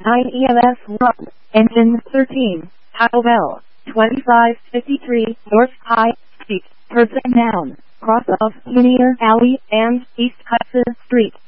9 EMS 1, engine 13, Cowbell, 2553, North High Street, person noun, cross of Linear Alley and East Hudson Street.